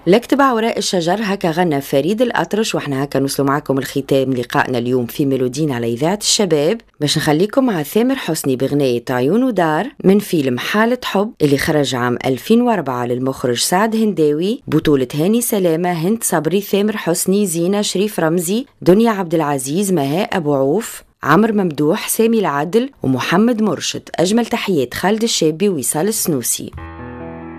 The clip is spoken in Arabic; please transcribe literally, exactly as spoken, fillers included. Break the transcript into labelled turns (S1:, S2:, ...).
S1: لك تبع وراء الشجر هكا غنى فريد الأطرش، واحنا هكا نوصلوا معكم الختام لقائنا اليوم في ميلودين على إذاعة الشباب، باش نخليكم مع ثامر حسني بغنية عيون ودار من فيلم حالة حب اللي خرج عام ألفين وأربعة للمخرج سعد هنداوي، بطولة هاني سلامة، هند صبري، ثامر حسني، زينة، شريف رمزي، دنيا عبد العزيز، مها أبو عوف، عمر ممدوح، سامي العدل ومحمد مرشد. أجمل تحيات خالد الشابي ووصال السنوسي.